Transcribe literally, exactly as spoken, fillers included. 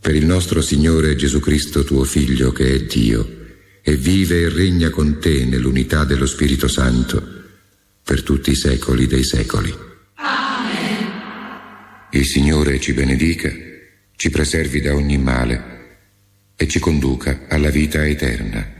per il nostro Signore Gesù Cristo, tuo Figlio, che è Dio, e vive e regna con te nell'unità dello Spirito Santo, per tutti i secoli dei secoli. Amen. Il Signore ci benedica, ci preservi da ogni male e ci conduca alla vita eterna.